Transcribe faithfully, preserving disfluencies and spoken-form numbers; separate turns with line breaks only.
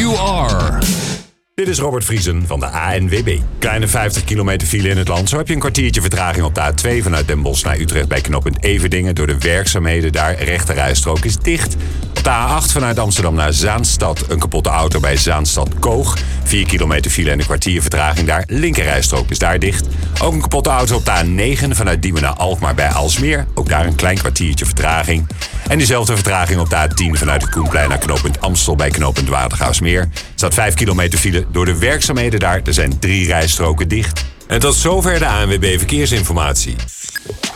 you are.
Dit is Robert Vriesen van de A N W B. Kleine vijftig kilometer file in het land. Zo heb je een kwartiertje vertraging op de A twee vanuit Den Bosch naar Utrecht bij knooppunt Everdingen. Door de werkzaamheden daar. Rechterrijstrook is dicht. Op de A acht vanuit Amsterdam naar Zaanstad. Een kapotte auto bij Zaanstad-Koog. vier kilometer file en een kwartier vertraging daar. Linkerrijstrook is daar dicht. Ook een kapotte auto op de A negen vanuit Diemen naar Alkmaar bij Aalsmeer. Ook daar een klein kwartiertje vertraging. En diezelfde vertraging op de A tien vanuit het Koenplein naar knooppunt Amstel bij knooppunt Watergaasmeer. Er staat vijf kilometer file door de werkzaamheden daar. Er zijn drie rijstroken dicht.
En tot zover de A N W B Verkeersinformatie.